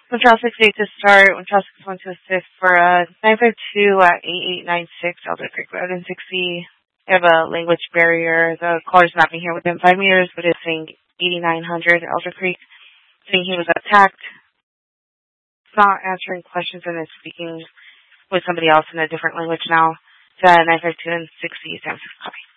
When traffic safe to start, when traffic is 1 to assist for 952 at 8896 Elder Creek Road in 60. We have a language barrier. The caller's not being here within 5 meters, but it's saying 8900 Elder Creek, saying he was attacked. It's not answering questions and is speaking with somebody else in a different language now. It's 952 and 60 San Francisco. Copy.